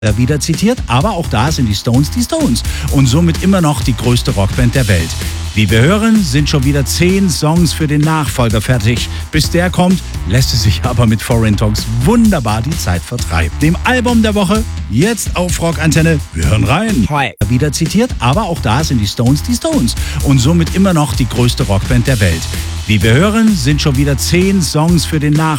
wieder zitiert, aber auch da sind die Stones und somit immer noch die größte Rockband der Welt. Wie wir hören, sind schon wieder 10 Songs für den Nachfolger fertig. Bis der kommt, lässt es sich aber mit Foreign Talks wunderbar die Zeit vertreiben. Dem Album der Woche, jetzt auf Rockantenne, wir hören rein. Wieder zitiert, aber auch da sind die Stones und somit immer noch die größte Rockband der Welt. Wie wir hören, sind schon wieder 10 Songs für den Nachfolger